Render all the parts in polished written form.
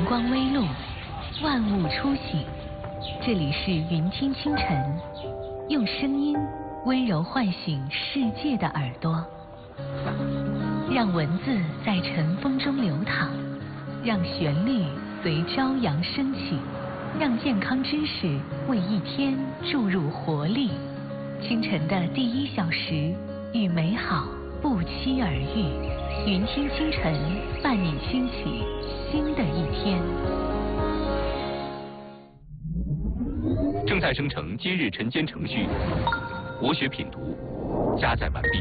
光微露，万物初醒。这里是云听清晨，用声音温柔唤醒世界的耳朵，让文字在晨风中流淌，让旋律随朝阳升起，让健康知识为一天注入活力。清晨的第1小时，与美好不期而遇。云听清晨，伴你兴起新的一天。 正在生成今日晨间程序，国学品读，加载完毕。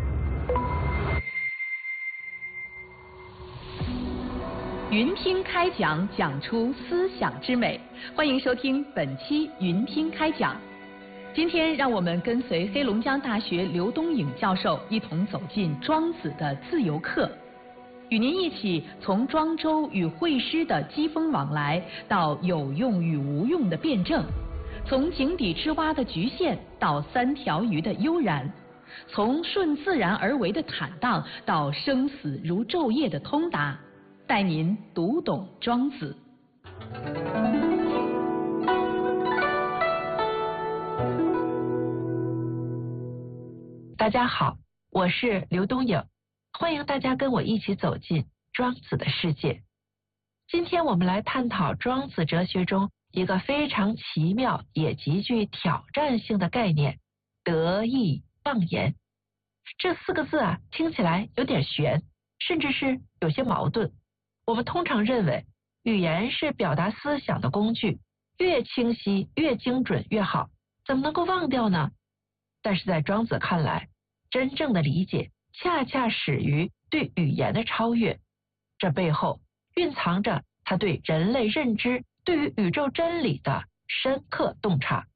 云听开讲，讲出思想之美。欢迎收听本期云听开讲。今天让我们跟随黑龙江大学刘东颖教授一同走进庄子的自由课，与您一起从庄周与惠施的机锋往来，到有用与无用的辩证，从井底之蛙的局限到3条鱼的悠然，从顺自然而为的坦荡到生死如昼夜的通达，带您读懂庄子。 大家好，我是刘东颖，欢迎大家跟我一起走进庄子的世界。今天我们来探讨庄子哲学中一个非常奇妙也极具挑战性的概念——得意忘言。这4个字听起来有点悬，甚至是有些矛盾。我们通常认为语言是表达思想的工具，越清晰越精准越好，怎么能够忘掉呢？但是在庄子看来，真正的理解恰恰始于对语言的超越，这背后蕴藏着他对人类认知、对于宇宙真理的深刻洞察。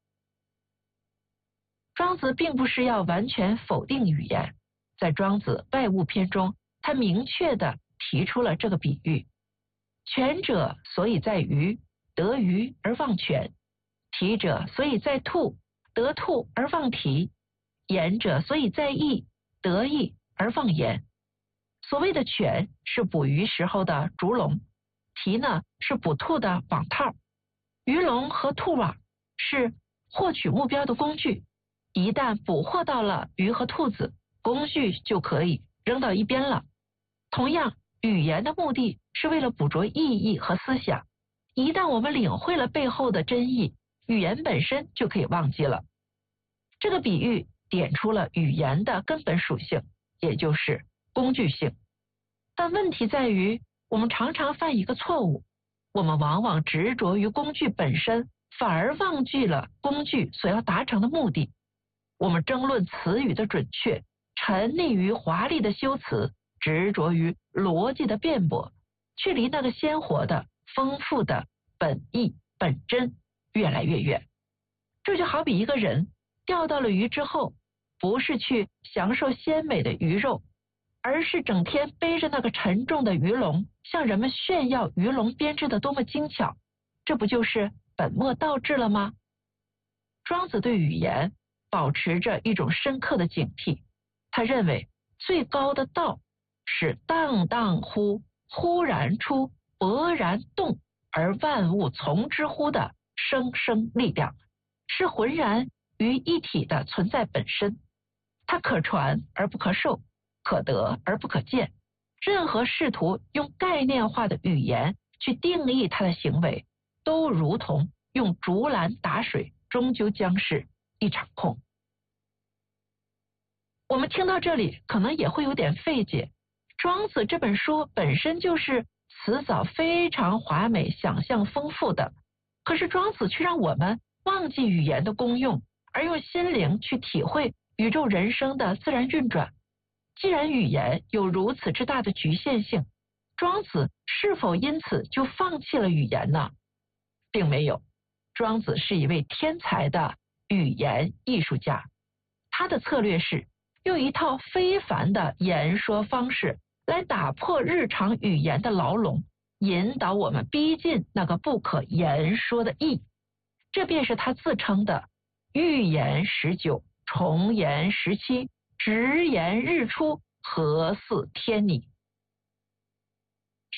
庄子并不是要完全否定语言，在庄子外物篇中，他明确地提出了这个比喻：权者所以在鱼，得鱼而忘权；体者所以在兔，得兔而忘体；言者所以在意，得意而忘言。所谓的权是捕鱼时候的竹笼，题呢是捕兔的网套，鱼笼和兔网是获取目标的工具。一旦捕获到了鱼和兔子，工具就可以扔到一边了。同样，语言的目的是为了捕捉意义和思想，一旦我们领会了背后的真意，语言本身就可以忘记了。这个比喻点出了语言的根本属性，也就是工具性。但问题在于，我们常常犯一个错误，我们往往执着于工具本身，反而忘记了工具所要达成的目的。我们争论词语的准确，沉溺于华丽的修辞，执着于逻辑的辩驳，却离那个鲜活的、丰富的本意本真越来越远。这就好比一个人钓到了鱼之后，不是去享受鲜美的鱼肉，而是整天背着那个沉重的鱼笼，向人们炫耀鱼笼编织的多么精巧，这不就是本末倒置了吗？庄子对语言保持着一种深刻的警惕，他认为最高的道是荡荡乎，忽然出，勃然动，而万物从之乎的生生力量，是浑然于一体的存在本身。它可传而不可授，可得而不可见。任何试图用概念化的语言去定义它的行为，都如同用竹篮打水，终究将是一场空。我们听到这里可能也会有点费解，庄子这本书本身就是词藻非常华美、想象丰富的，可是庄子却让我们忘记语言的功用，而用心灵去体会宇宙人生的自然运转。既然语言有如此之大的局限性，庄子是否因此就放弃了语言呢？并没有。庄子是一位天才的语言艺术家，他的策略是用一套非凡的言说方式来打破日常语言的牢笼，引导我们逼近那个不可言说的意。这便是他自称的欲言时久，重言时期，直言日出，何似天拟。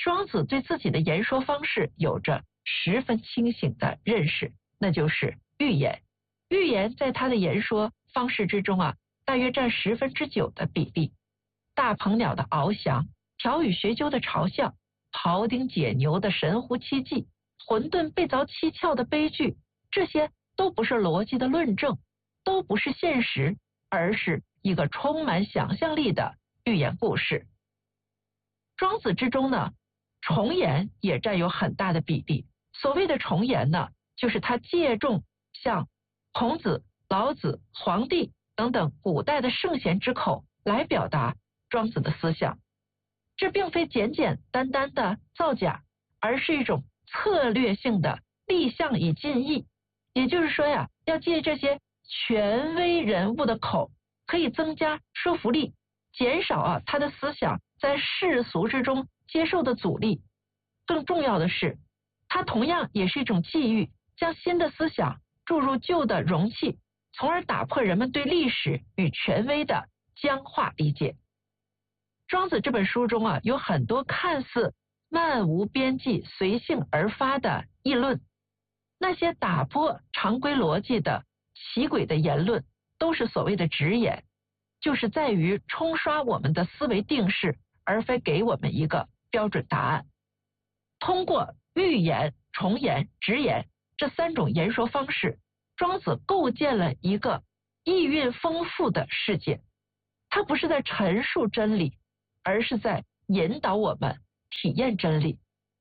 庄子对自己的言说方式有着十分清醒的认识，那就是寓言。寓言在他的言说方式之中大约占9%的比例。大鹏鸟的翱翔，条羽学究的嘲笑，庖丁解牛的神乎其技，混沌被凿七窍的悲剧，这些都不是逻辑的论证，都不是现实，而是一个充满想象力的寓言故事。庄子之中呢，重言也占有很大的比例。所谓的重言呢，就是他借重像孔子、老子、黄帝等等古代的圣贤之口来表达庄子的思想。这并非简简单单的造假，而是一种策略性的立项以尽意。也就是说呀，要借这些权威人物的口，可以增加说服力，减少他的思想在世俗之中接受的阻力。更重要的是，它同样也是一种际遇，将新的思想注入旧的容器，从而打破人们对历史与权威的僵化理解。庄子这本书中有很多看似漫无边际、随性而发的议论，那些打破常规逻辑的奇诡的言论，都是所谓的直言，就是在于冲刷我们的思维定式，而非给我们一个标准答案。通过寓言、重言、直言这3种言说方式，庄子构建了一个意蕴丰富的世界。他不是在陈述真理，而是在引导我们体验真理。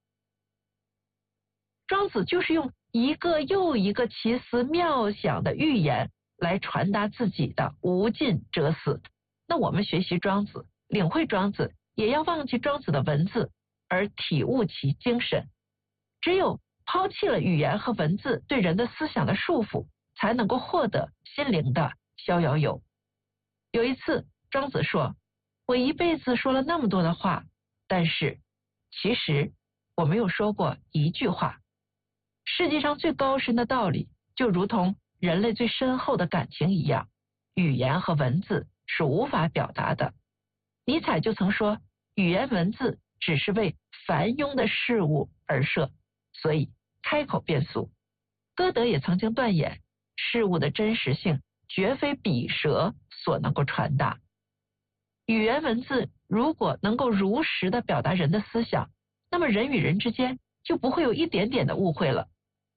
庄子就是用一个又一个奇思妙想的寓言来传达自己的无尽哲思。那我们学习庄子，领会庄子，也要忘记庄子的文字，而体悟其精神。只有抛弃了语言和文字对人的思想的束缚，才能够获得心灵的逍遥游。有一次，庄子说，我一辈子说了那么多的话，但是其实我没有说过一句话。世界上最高深的道理，就如同人类最深厚的感情一样，语言和文字是无法表达的。尼采就曾说，语言文字只是为繁庸的事物而设，所以开口便俗。歌德也曾经断言，事物的真实性绝非笔舌所能够传达。语言文字如果能够如实的表达人的思想，那么人与人之间就不会有一点点的误会了。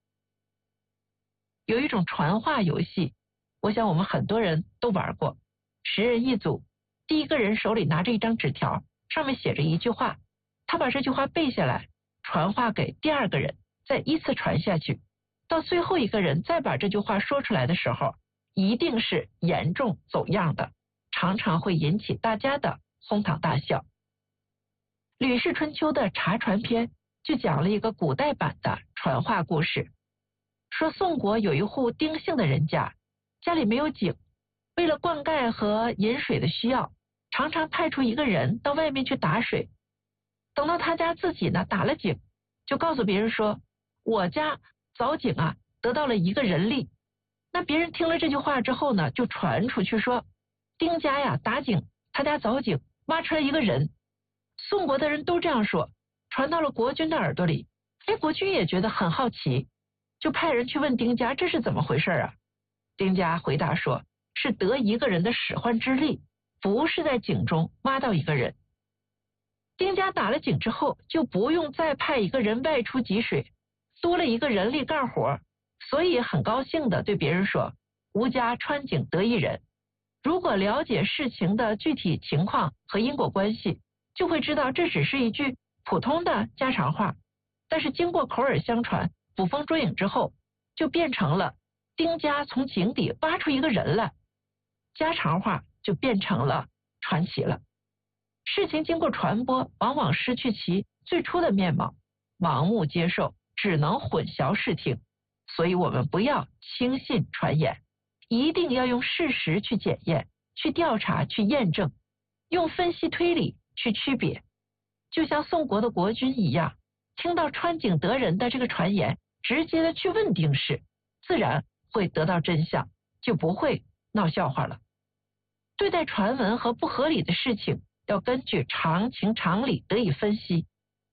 有一种传话游戏，我想我们很多人都玩过。10人一组，第一个人手里拿着一张纸条，上面写着一句话，他把这句话背下来，传话给第2个人，再依次传下去，到最后一个人再把这句话说出来的时候，一定是严重走样的，常常会引起大家的哄堂大笑。吕氏春秋的茶传篇就讲了一个古代版的传话故事，说宋国有一户丁姓的人家，家里没有井，为了灌溉和饮水的需要，常常派出一个人到外面去打水。等到他家自己呢打了井，就告诉别人说，我家凿井得到了1个人力。那别人听了这句话之后呢，就传出去说，丁家打井，他家凿井，挖出来1个人。宋国的人都这样说，传到了国君的耳朵里。国君也觉得很好奇，就派人去问丁家，这是怎么回事啊？丁家回答说，是得1个人的使唤之力，不是在井中挖到1个人。丁家打了井之后，就不用再派1个人外出汲水，多了1个人力干活，所以很高兴的对别人说，吾家穿井得1人。如果了解事情的具体情况和因果关系，就会知道这只是一句普通的家常话，但是经过口耳相传，捕风捉影之后，就变成了丁家从井底挖出1个人来，家常话就变成了传奇了。事情经过传播，往往失去其最初的面貌，盲目接受只能混淆视听。所以我们不要轻信传言，一定要用事实去检验、去调查、去验证，用分析推理去区别。就像宋国的国君一样，听到穿井得人的这个传言，直接的去问丁氏，自然会得到真相，就不会闹笑话了。对待传闻和不合理的事情，要根据常情常理得以分析，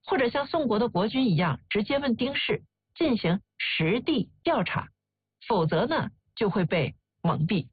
或者像宋国的国君一样，直接问丁氏进行实地调查，否则呢就会被蒙蔽。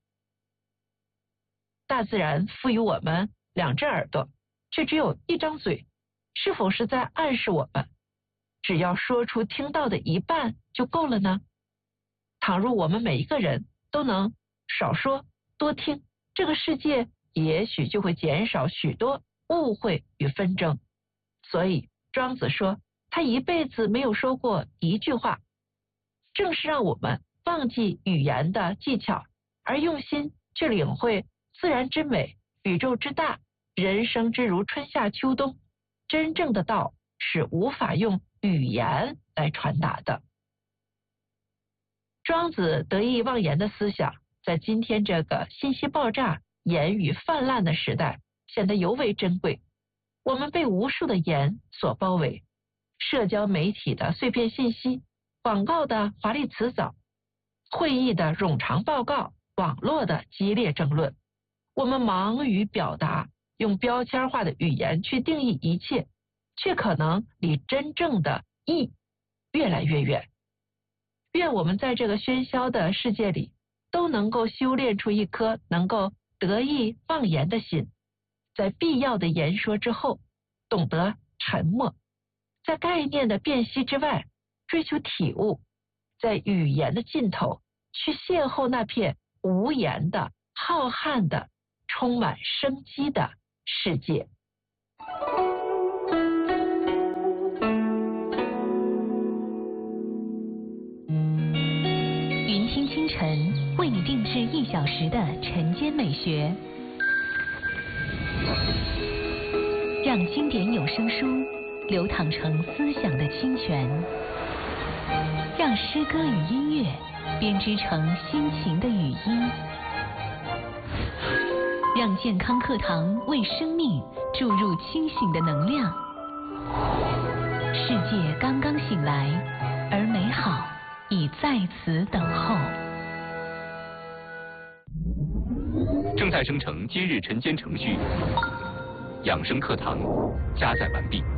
大自然赋予我们2只耳朵，却只有1张嘴，是否是在暗示我们，只要说出听到的一半就够了呢？倘若我们每一个人都能少说多听，这个世界也许就会减少许多误会与纷争。所以庄子说他一辈子没有说过一句话，正是让我们忘记语言的技巧，而用心去领会自然之美，宇宙之大，人生之如春夏秋冬。真正的道是无法用语言来传达的。庄子得意忘言的思想，在今天这个信息爆炸、言语泛滥的时代，显得尤为珍贵。我们被无数的言所包围，社交媒体的碎片信息，广告的华丽辞藻，会议的冗长报告，网络的激烈争论。我们忙于表达，用标签化的语言去定义一切，却可能离真正的义越来越远。愿我们在这个喧嚣的世界里，都能够修炼出一颗能够得意忘言的心，在必要的言说之后，懂得沉默，在概念的辨析之外，追求体悟，在语言的尽头，去邂逅那片无言的、浩瀚的、充满生机的世界。 云听清晨为你定制1小时的晨间美学，让经典有声书流淌成思想的清泉，让诗歌与音乐编织成心情的语音，让健康课堂为生命注入清醒的能量。世界刚刚醒来，而美好已在此等候。 正在生成今日晨间程序，养生课堂加载完毕。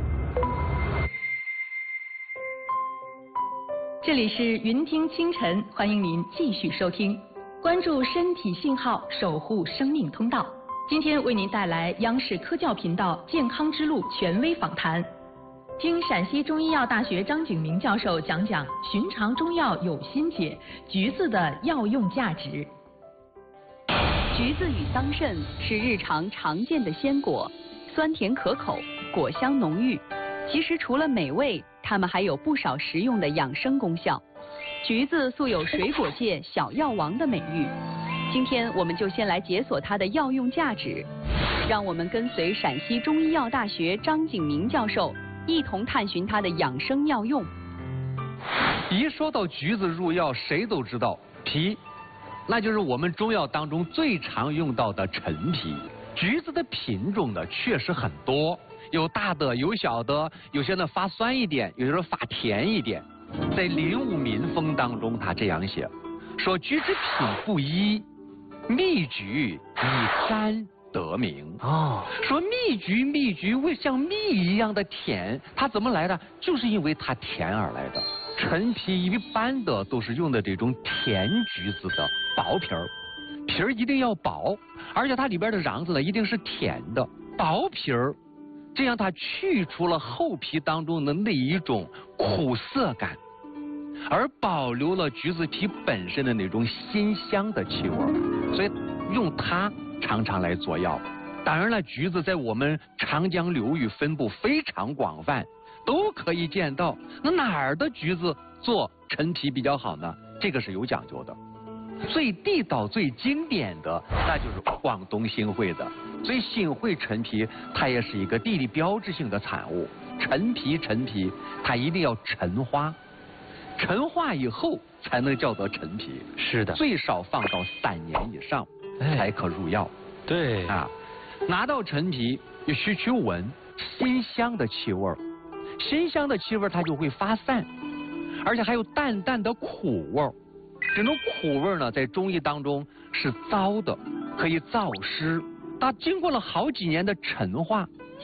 这里是云听清晨，欢迎您继续收听，关注身体信号，守护生命通道。今天为您带来央视科教频道健康之路权威访谈，听陕西中医药大学张景明教授讲讲寻常中药有心解，橘子的药用价值。 橘子与桑葚是日常常见的鲜果，酸甜可口，果香浓郁。其实除了美味，它们还有不少实用的养生功效。橘子素有水果界小药王的美誉，今天我们就先来解锁它的药用价值，让我们跟随陕西中医药大学张景明教授一同探寻它的养生药用。 一说到橘子入药，谁都知道皮，那就是我们中药当中最常用到的陈皮。橘子的品种呢确实很多，有大的有小的，有些呢发酸一点，有些呢发甜一点。在《灵武民风》当中，他这样写，说橘之品不一，蜜橘以甘得名。说蜜橘为像蜜一样的甜，它怎么来的？就是因为它甜而来的。陈皮一般的都是用的这种甜橘子的薄皮儿，皮儿一定要薄，而且它里边的瓤子呢一定是甜的，薄皮儿，这样它去除了厚皮当中的那一种苦涩感，而保留了橘子皮本身的那种辛香的气味，所以用它常常来做药。当然了，橘子在我们长江流域分布非常广泛，都可以见到。那哪儿的橘子做陈皮比较好呢？这个是有讲究的。最地道、最经典的，那就是广东新会的。所以新会陈皮它也是一个地理标志性的产物。陈皮它一定要陈花，陈化以后才能叫做陈皮。 是的， 最少放到3年以上才可入药。 对啊，拿到陈皮就需去闻辛香的气味，辛香的气味它就会发散，而且还有淡淡的苦味。这种苦味呢，在中医当中是糟的，可以燥湿。它经过了好几年的陈化，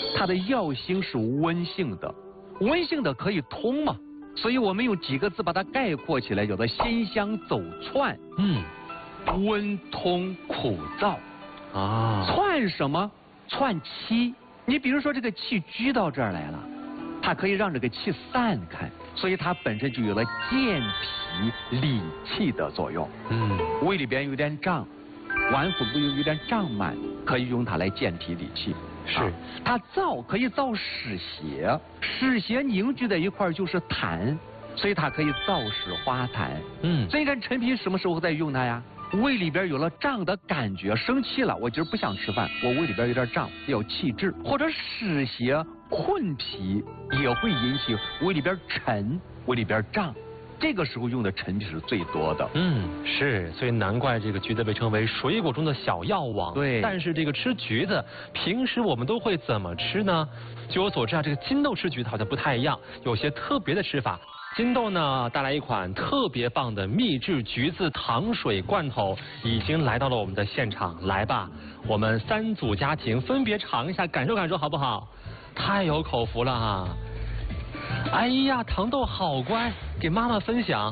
它的药性是温性的，温性的可以通嘛，所以我们用几个字把它概括起来，叫做辛香走窜。温通苦燥。窜什么？窜气。你比如说这个气聚到这儿来了，它可以让这个气散开，所以它本身就有了健脾理气的作用。胃里边有点胀，脘腹部有点胀满，可以用它来健脾理气。是，它燥可以燥湿邪，湿邪凝聚在一块儿就是痰，所以它可以燥湿化痰。所以你看陈皮什么时候在用它呀？胃里边有了胀的感觉，生气了，我今儿不想吃饭，我胃里边有点胀，要气滞，或者湿邪困脾也会引起胃里边沉，胃里边胀。这个时候用的陈皮是最多的。 是，所以难怪这个橘子被称为水果中的小药王。 对， 但是这个吃橘子，平时我们都会怎么吃呢？据我所知啊，这个金豆吃橘子好像不太一样，有些特别的吃法。金豆呢带来一款特别棒的秘制橘子糖水罐头，已经来到了我们的现场。来吧，我们3组家庭分别尝一下，感受感受好不好？太有口福了啊！哎呀，糖豆好乖，给妈妈分享。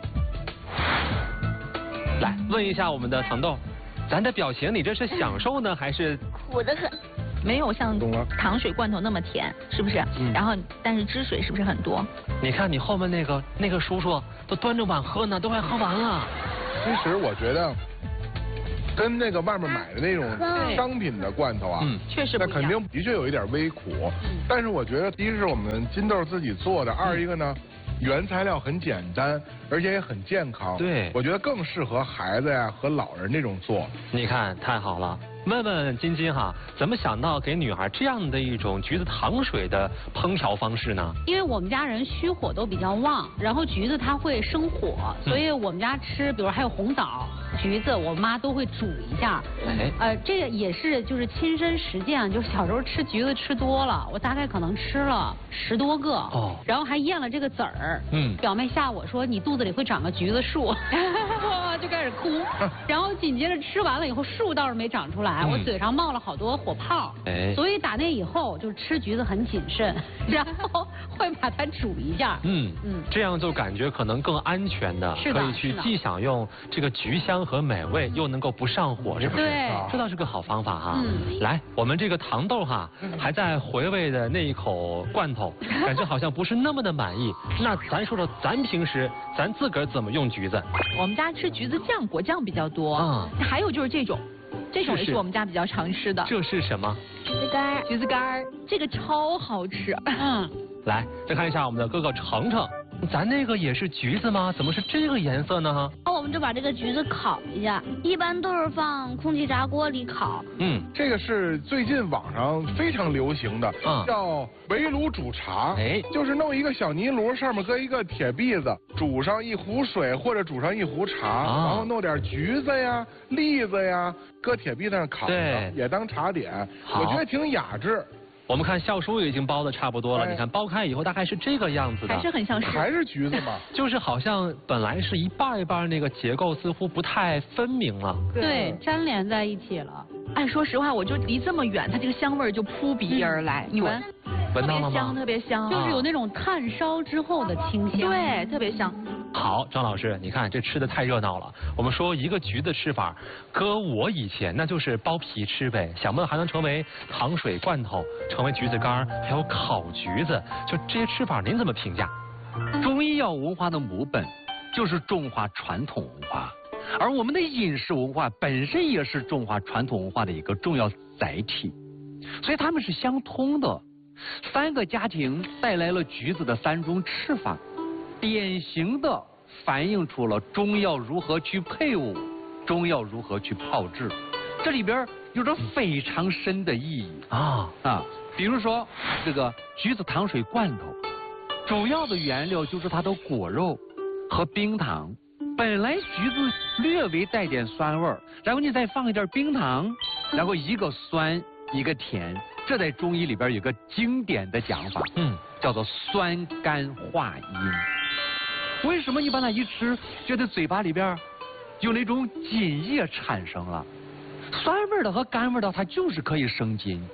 来问一下我们的糖豆，咱的表情，你这是享受呢，还是苦得很？没有像糖水罐头那么甜，是不是？然后，但是汁水是不是很多？ 你看你后面那个叔叔都端着碗喝呢，都快喝完了。 其实我觉得，跟那个外面买的那种商品的罐头啊， 确实不一样。 那肯定的确有一点微苦，但是我觉得，第一是我们金豆自己做的，二一个呢，原材料很简单，而且也很健康。 对， 我觉得更适合孩子呀和老人这种做。 你看，太好了。问问晶晶哈，怎么想到给女孩这样的一种橘子糖水的烹调方式呢？ 因为我们家人虚火都比较旺，然后橘子它会生火，所以我们家吃，比如还有红枣、橘子，我妈都会煮一下。这个也是就是亲身实践，就是小时候吃橘子吃多了，我大概可能吃了10多个，然后还咽了这个籽儿。表妹吓我说你肚子里会长个橘子树，就开始哭，然后紧接着吃完了以后树倒是没长出来。我嘴上冒了好多火泡，所以打那以后就吃橘子很谨慎，然后会把它煮一下。 这样就感觉可能更安全的，可以去既享用这个橘香和美味，又能够不上火，是不是？ 对， 这倒是个好方法哈。来，我们这个糖豆哈，还在回味的那一口罐头，感觉好像不是那么的满意。那咱说说咱平时咱自个儿怎么用橘子？ 我们家吃橘子酱、果酱比较多。还有就是这种也是我们家比较常吃的。 这是什么？ 橘子干。橘子干，这个超好吃。 来，再看一下我们的哥哥程程，咱那个也是橘子吗？怎么是这个颜色呢？ 我们就把这个橘子烤一下，一般都是放空气炸锅里烤。 这个是最近网上非常流行的，叫围炉煮茶。就是弄一个小泥炉，上面搁一个铁篦子，煮上一壶水或者煮上一壶茶，然后弄点橘子呀、栗子呀，搁铁篦子上烤，也当茶点。我觉得挺雅致。 我们看笑叔已经包的差不多了，你看剥开以后大概是这个样子的， 还是很像是， 还是橘子嘛， 就是好像本来是一半一半，那个结构似乎不太分明了， 对，粘连在一起了。 说实话，我就离这么远，它这个香味就扑鼻而来，你闻， 闻到了吗？ 特别香， 就是有那种炭烧之后的清香， 对，特别香。 好，张老师，你看这吃的太热闹了。我们说一个橘子吃法，搁我以前那就是剥皮吃呗，想不到还能成为糖水罐头，成为橘子干，还有烤橘子，就这些吃法您怎么评价？ 中医药文化的母本就是中华传统文化，而我们的饮食文化本身也是中华传统文化的一个重要载体，所以它们是相通的。3个家庭带来了橘子的3种吃法，典型的反映出了中药如何去配伍，中药如何去炮制，这里边有着非常深的意义比如说这个橘子糖水罐头，主要的原料就是它的果肉和冰糖。本来橘子略微带点酸味儿，然后你再放一点冰糖，然后一个酸一个甜，这在中医里边有个经典的讲法，叫做酸甘化阴。为什么你把它一吃，觉得嘴巴里边有那种津液产生了？酸味的和甘味的它就是可以生津，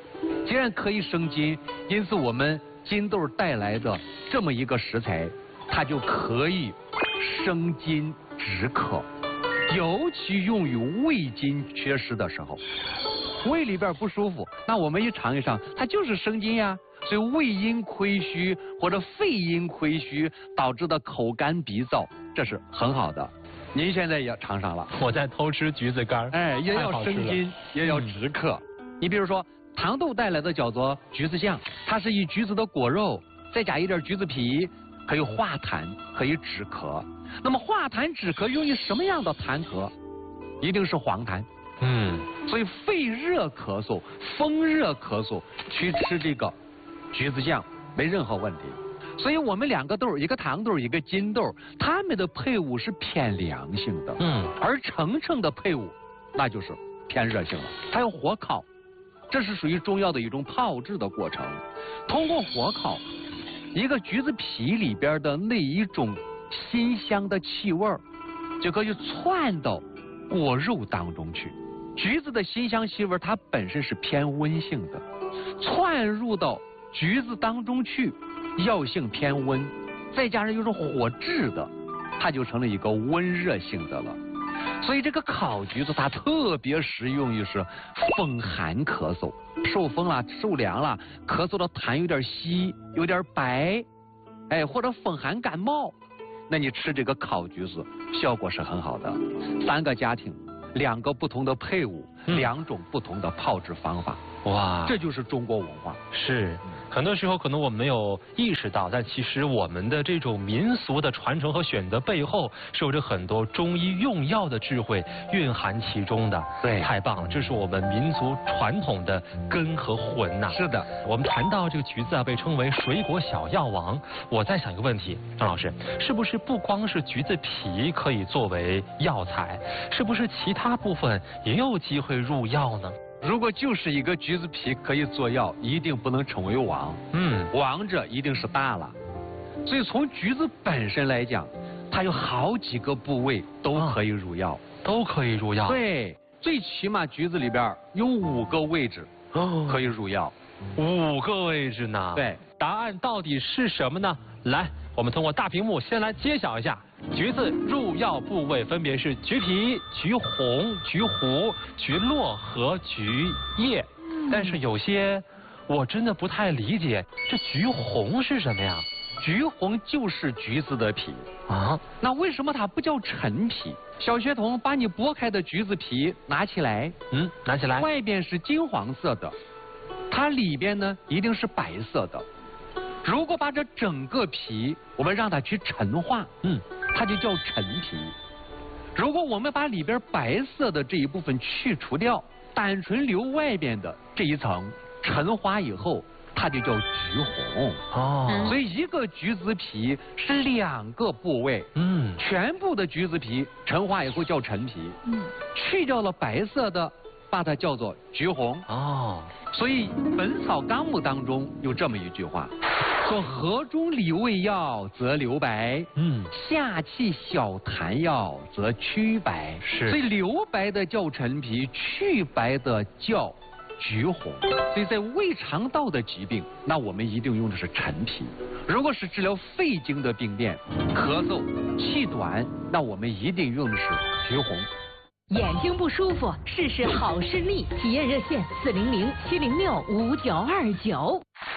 既然可以生津，因此我们金豆带来的这么一个食材，它就可以生津止渴，尤其用于胃津缺失的时候，胃里边不舒服，那我们一尝一尝，它就是生津呀。所以胃阴亏虚或者肺阴亏虚导致的口干鼻燥，这是很好的。您现在也尝上了， 我在偷吃橘子干， 哎，也要生津，也要止渴。你比如说糖豆带来的叫做橘子酱，它是以橘子的果肉再加一点橘子皮，可以化痰，可以止咳。那么化痰止咳用于什么样的痰咳？一定是黄痰。所以肺热咳嗽、风热咳嗽去吃这个橘子酱没任何问题。所以我们两个豆，一个糖豆，一个金豆，它们的配伍是偏凉性的。而橙橙的配伍那就是偏热性了，它要火烤，这是属于中药的一种炮制的过程。通过火烤，一个橘子皮里边的那一种辛香的气味就可以窜到果肉当中去。橘子的辛香气味它本身是偏温性的，窜入到橘子当中去，药性偏温，再加上又是火炙的，它就成了一个温热性的了。所以这个烤橘子它特别适用于是风寒咳嗽，受风了、受凉了，咳嗽的痰有点稀、有点白，哎，或者风寒感冒，那你吃这个烤橘子效果是很好的。3个家庭，2个不同的配伍，2种不同的炮制方法。哇，这就是中国文化。 是，很多时候可能我们没有意识到，但其实我们的这种民俗的传承和选择背后，是有着很多中医用药的智慧蕴含其中的。 对， 太棒了，这是我们民族传统的根和魂呐。 是的， 我们谈到这个橘子啊，被称为水果小药王。我在想一个问题，张老师，是不是不光是橘子皮可以作为药材，是不是其他部分也有机会入药呢？ 如果就是一个橘子皮可以做药，一定不能称为王。王者一定是大了。所以从橘子本身来讲，它有好几个部位都可以入药， 都可以入药。 对，最起码橘子里边有5个位置可以入药。 5个位置呢？ 对， 答案到底是什么呢？来，我们通过大屏幕先来揭晓一下。橘子入药部位分别是橘皮、橘红、橘核、橘络和橘叶。但是有些我真的不太理解，这橘红是什么呀？ 橘红就是橘子的皮啊。那为什么它不叫陈皮？小学童把你剥开的橘子皮拿起来， 拿起来， 外边是金黄色的，它里边呢一定是白色的。如果把这整个皮我们让它去陈化，它就叫陈皮。如果我们把里边白色的这一部分去除掉，单纯留外边的这一层，陈化以后它就叫橘红。所以一个橘子皮是2个部位。全部的橘子皮陈化以后叫陈皮。去掉了白色的，把它叫做橘红。所以《本草纲目》当中有这么一句话，说河中理胃药则留白，下气小痰药则祛白。 是， 所以留白的叫陈皮，祛白的叫橘红。所以在胃肠道的疾病，那我们一定用的是陈皮。如果是治疗肺经的病变，咳嗽、气短，那我们一定用的是橘红。 眼睛不舒服，试试好视力。体验热线400-706-5929。